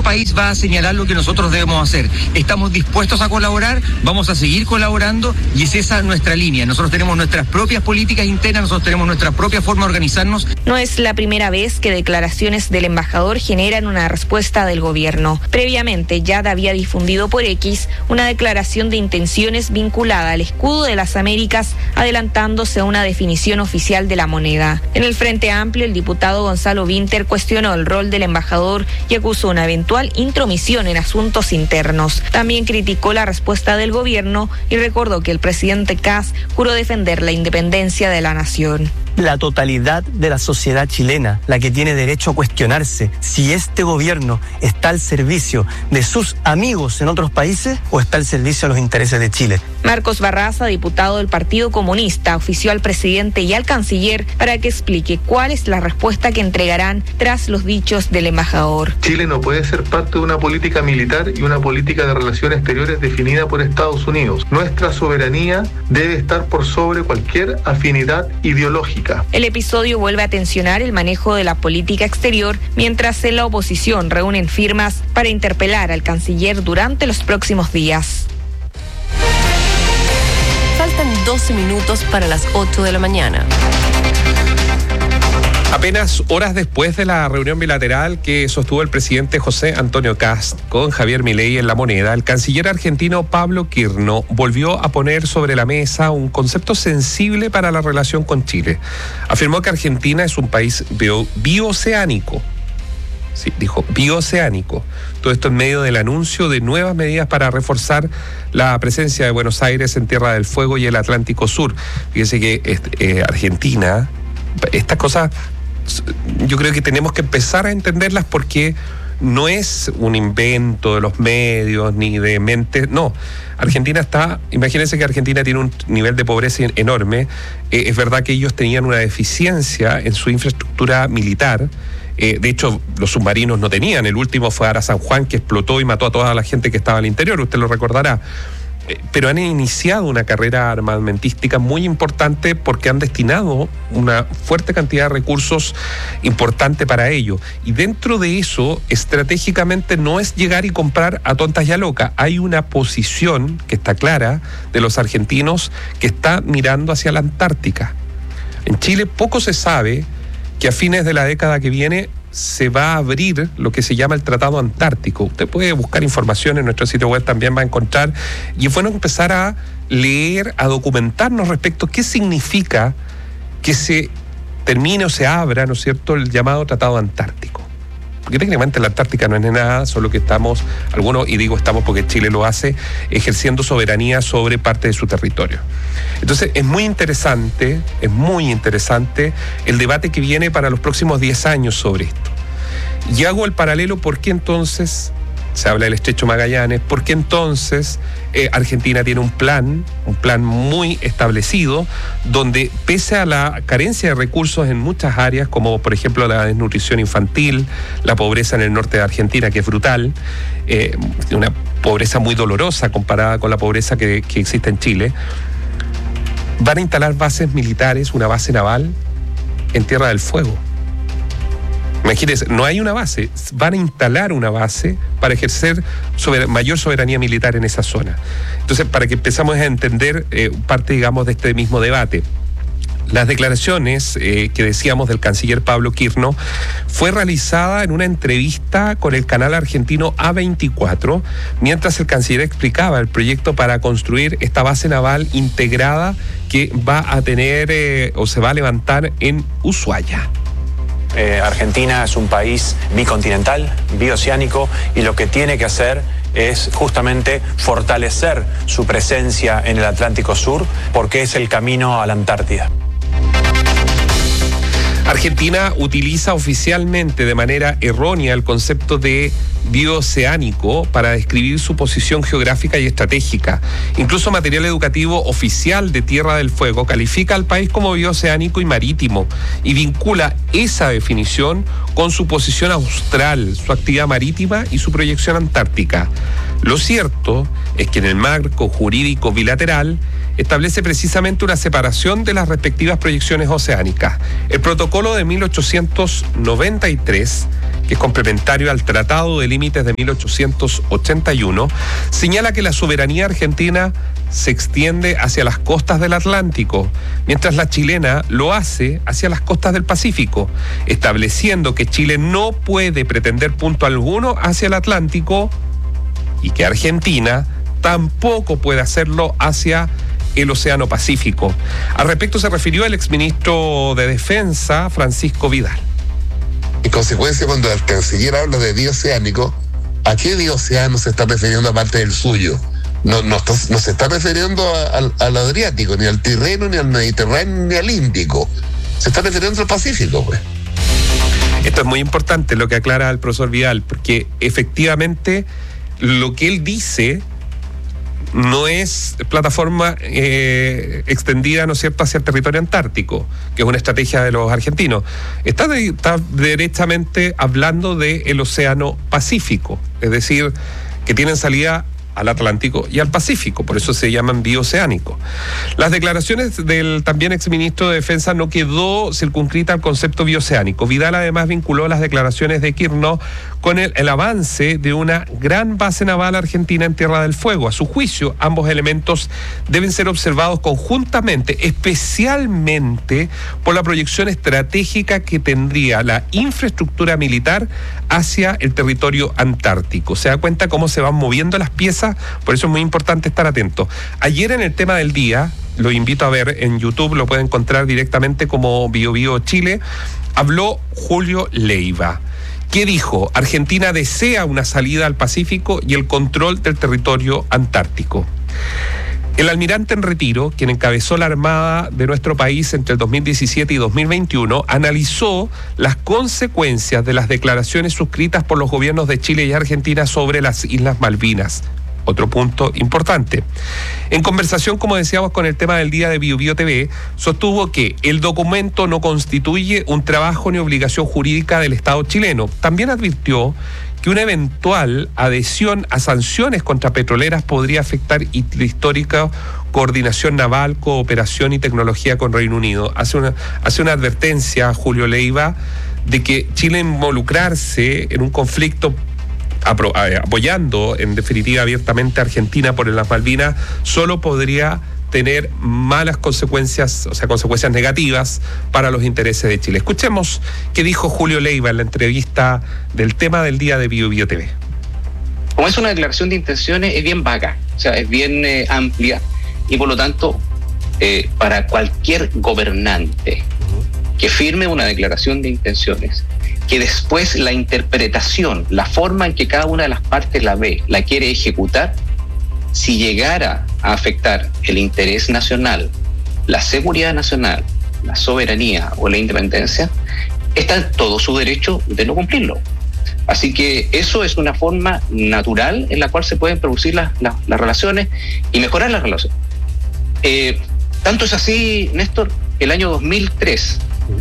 país va a señalar lo que nosotros debemos hacer. Estamos dispuestos a colaborar, vamos a seguir colaborando y es esa nuestra línea. Nosotros tenemos nuestras propias políticas internas, nosotros tenemos nuestra propia forma de organizarnos. No es la primera vez que declaraciones del embajador generan una respuesta del gobierno. Previamente, Yad había difundido por X una declaración de intenciones vinculada al escudo de las Américas, adelantándose a una definición oficial de la moneda. En el Frente Amplio, el diputado Gonzalo Vinter cuestionó el rol del embajador y acusó una eventual intromisión en asuntos internos. También criticó la respuesta del gobierno y recordó que el presidente Kast juró defender la independencia de la nación. La totalidad de la sociedad chilena, la que tiene derecho a cuestionarse si este gobierno está al servicio de sus amigos en otros países o está al servicio de los intereses de Chile. Marcos Barraza, diputado del Partido Comunista, ofició al presidente y al canciller para que explique cuál es la respuesta que entregarán tras los dichos del embajador. Chile no puede ser parte de una política militar y una política de relaciones exteriores definida por Estados Unidos. Nuestra soberanía debe estar por sobre cualquier afinidad ideológica. El episodio vuelve a tensionar el manejo de la política exterior, mientras en la oposición reúnen firmas para interpelar al canciller durante los próximos días. Faltan 12 minutos para las 8 de la mañana. Apenas horas después de la reunión bilateral que sostuvo el presidente José Antonio Kast con Javier Milei en La Moneda, el canciller argentino Pablo Quirno volvió a poner sobre la mesa un concepto sensible para la relación con Chile. Afirmó que Argentina es un país bioceánico. Sí, dijo bioceánico. Todo esto en medio del anuncio de nuevas medidas para reforzar la presencia de Buenos Aires en Tierra del Fuego y el Atlántico Sur. Fíjese que Argentina, estas cosas, yo creo que tenemos que empezar a entenderlas porque no es un invento de los medios ni de mente, no. Argentina imagínense que Argentina tiene un nivel de pobreza enorme. Es verdad que ellos tenían una deficiencia en su infraestructura militar. De hecho, los submarinos no tenían. El último fue Ara San Juan, que explotó y mató a toda la gente que estaba al interior, usted lo recordará. Pero han iniciado una carrera armamentística muy importante porque han destinado una fuerte cantidad de recursos importante para ello. Y dentro de eso, estratégicamente no es llegar y comprar a tontas y a locas. Hay una posición que está clara de los argentinos que está mirando hacia la Antártica. En Chile poco se sabe que a fines de la década que viene se va a abrir lo que se llama el Tratado Antártico. Usted puede buscar información en nuestro sitio web, también va a encontrar, y es bueno empezar a leer, a documentarnos respecto a qué significa que se termine o se abra, ¿no es cierto?, el llamado Tratado Antártico. Porque técnicamente la Antártica no es nada, solo que estamos, algunos, y digo estamos porque Chile lo hace, ejerciendo soberanía sobre parte de su territorio. Entonces es muy interesante el debate que viene para los próximos 10 años sobre esto. Y hago el paralelo, ¿por qué entonces se habla del Estrecho Magallanes? ¿Por qué entonces Argentina tiene un plan muy establecido, donde pese a la carencia de recursos en muchas áreas, como por ejemplo la desnutrición infantil, la pobreza en el norte de Argentina, que es brutal, una pobreza muy dolorosa comparada con la pobreza que existe en Chile, van a instalar bases militares, una base naval en Tierra del Fuego. Imagínense, no hay una base, van a instalar una base para ejercer mayor soberanía militar en esa zona. Entonces, para que empezamos a entender parte, digamos, de este mismo debate. Las declaraciones que decíamos del canciller Pablo Quirno fue realizada en una entrevista con el canal argentino A24, mientras el canciller explicaba el proyecto para construir esta base naval integrada que va a tener o se va a levantar en Ushuaia. Argentina es un país bicontinental, bioceánico, y lo que tiene que hacer es justamente fortalecer su presencia en el Atlántico Sur, porque es el camino a la Antártida. Argentina utiliza oficialmente de manera errónea el concepto de bioceánico para describir su posición geográfica y estratégica. Incluso material educativo oficial de Tierra del Fuego califica al país como bioceánico y marítimo y vincula esa definición con su posición austral, su actividad marítima y su proyección antártica. Lo cierto es que en el marco jurídico bilateral establece precisamente una separación de las respectivas proyecciones oceánicas. El protocolo de 1893 que es complementario al Tratado de Límites de 1881, señala que la soberanía argentina se extiende hacia las costas del Atlántico, mientras la chilena lo hace hacia las costas del Pacífico, estableciendo que Chile no puede pretender punto alguno hacia el Atlántico y que Argentina tampoco puede hacerlo hacia el Océano Pacífico. Al respecto se refirió el exministro de Defensa, Francisco Vidal. En consecuencia, cuando el canciller habla de bioceánico, ¿a qué bioceano se está refiriendo aparte del suyo? No se está refiriendo al Adriático, ni al Tirreno, ni al Mediterráneo, ni al Índico. Se está refiriendo al Pacífico, pues. Esto es muy importante lo que aclara el profesor Vidal, porque efectivamente lo que él dice no es plataforma extendida, ¿no es cierto?, hacia el territorio antártico, que es una estrategia de los argentinos. Está derechamente hablando del Océano Pacífico, es decir, que tienen salida al Atlántico y al Pacífico, por eso se llaman bioceánicos. Las declaraciones del también exministro de Defensa no quedó circunscrita al concepto bioceánico. Vidal además vinculó las declaraciones de Kirchner con el avance de una gran base naval argentina en Tierra del Fuego. A su juicio, ambos elementos deben ser observados conjuntamente, especialmente por la proyección estratégica que tendría la infraestructura militar hacia el territorio antártico. Se da cuenta cómo se van moviendo las piezas, por eso es muy importante estar atento. Ayer en el tema del día, lo invito a ver en YouTube, lo puede encontrar directamente como BioBio Chile, habló Julio Leiva. ¿Qué dijo? Argentina desea una salida al Pacífico y el control del territorio antártico. El almirante en retiro, quien encabezó la Armada de nuestro país entre el 2017 y 2021, analizó las consecuencias de las declaraciones suscritas por los gobiernos de Chile y Argentina sobre las Islas Malvinas. Otro punto importante. En conversación, como decíamos, con el tema del día de BioBio TV, sostuvo que el documento no constituye un trabajo ni obligación jurídica del Estado chileno. También advirtió que una eventual adhesión a sanciones contra petroleras podría afectar la histórica coordinación naval, cooperación y tecnología con Reino Unido. Hace una advertencia, Julio Leiva, de que Chile involucrarse en un conflicto apoyando en definitiva abiertamente a Argentina por las Malvinas, solo podría tener malas consecuencias, o sea, consecuencias negativas para los intereses de Chile. Escuchemos qué dijo Julio Leiva en la entrevista del tema del día de BioBio TV. Como es una declaración de intenciones, es bien vaga, o sea, es bien amplia, y por lo tanto, para cualquier gobernante que firme una declaración de intenciones, que después la interpretación, la forma en que cada una de las partes la ve, la quiere ejecutar, si llegara a afectar el interés nacional, la seguridad nacional, la soberanía o la independencia, está en todo su derecho de no cumplirlo. Así que eso es una forma natural en la cual se pueden producir las relaciones y mejorar las relaciones. Tanto es así, Néstor, el año 2003,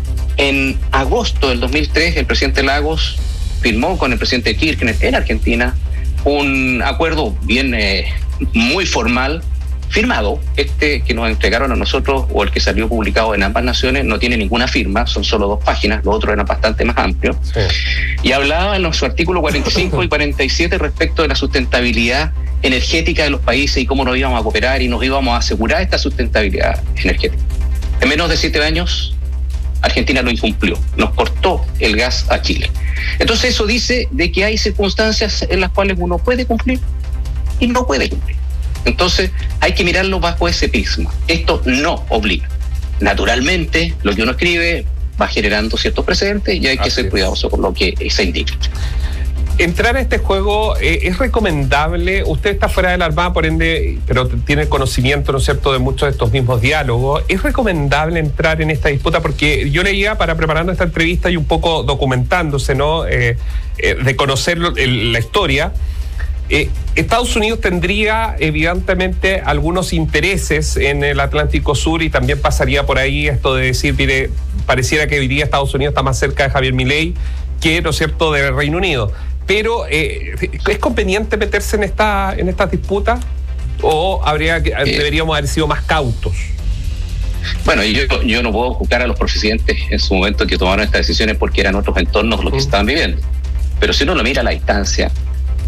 en agosto del 2003, el presidente Lagos firmó con el presidente Kirchner en Argentina un acuerdo bien muy formal, firmado. Este que nos entregaron a nosotros, o el que salió publicado en ambas naciones, no tiene ninguna firma, son solo 2 páginas, los otros eran bastante más amplios. Sí. Y hablaba en su artículo 45 y 47 respecto de la sustentabilidad energética de los países y cómo nos íbamos a cooperar y nos íbamos a asegurar esta sustentabilidad energética. En menos de 7 años, Argentina lo incumplió, nos cortó el gas a Chile. Entonces eso dice de que hay circunstancias en las cuales uno puede cumplir y no puede cumplir. Entonces hay que mirarlo bajo ese prisma. Esto no obliga. Naturalmente, lo que uno escribe va generando ciertos precedentes y hay que ser cuidadoso con lo que se indica. Entrar a este juego es recomendable. Usted está fuera de la Armada, por ende, pero tiene conocimiento, ¿no es cierto?, de muchos de estos mismos diálogos. ¿Es recomendable entrar en esta disputa? Porque yo leía, para preparando esta entrevista y un poco documentándose, ¿no?, de conocer la historia, Estados Unidos tendría evidentemente algunos intereses en el Atlántico Sur y también pasaría por ahí esto de decir, mire, pareciera que hoy día Estados Unidos está más cerca de Javier Milei que, ¿no es cierto?, del Reino Unido. Pero, ¿es conveniente meterse en esta disputa o deberíamos haber sido más cautos? Bueno, yo no puedo juzgar a los presidentes en su momento que tomaron estas decisiones porque eran otros entornos los que estaban viviendo. Pero si uno lo mira a la distancia,